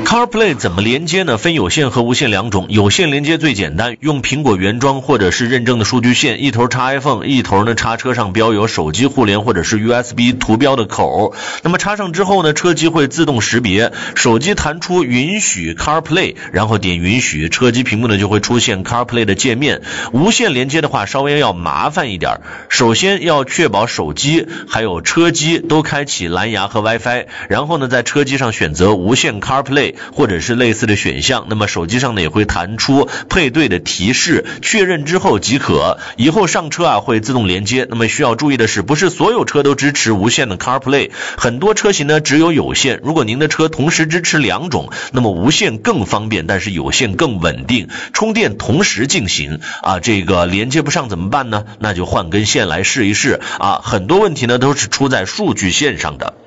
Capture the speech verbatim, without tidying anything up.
CarPlay 怎么连接呢？分有线和无线两种。有线连接最简单，用苹果原装或者是认证的数据线，一头插 iPhone， 一头呢插车上标有手机互联或者是 U S B 图标的口。那么插上之后呢，车机会自动识别，手机弹出允许 CarPlay， 然后点允许，车机屏幕呢就会出现 CarPlay 的界面。无线连接的话稍微要麻烦一点，首先要确保手机还有车机都开启蓝牙和 WiFi， 然后呢在车机上选择无线 CarPlay或者是类似的选项，那么手机上呢也会弹出配对的提示，确认之后即可。以后上车啊会自动连接。那么需要注意的是，不是所有车都支持无线的 CarPlay， 很多车型呢只有有线。如果您的车同时支持两种，那么无线更方便，但是有线更稳定，充电同时进行啊，这个连接不上怎么办呢？那就换根线来试一试啊，很多问题呢都是出在数据线上的。